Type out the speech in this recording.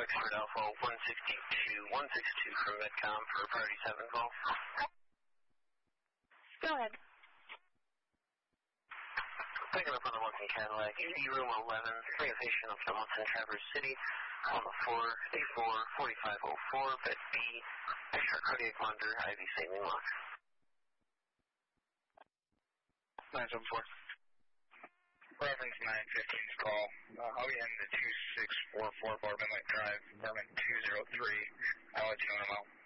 Expert Alpha 162 from Medcom for priority 7 call. Go ahead. Picking up on the Wilson Cadillac, room 11, patient of Hamilton, Traverse City, on the floor, A4-4504, bed B, extra cardiac monitor, IV saline lock. 974. Reference 915's call. I'll be in the 2644 Bourbon Lake Drive, apartment 203. I'll let you know in a moment.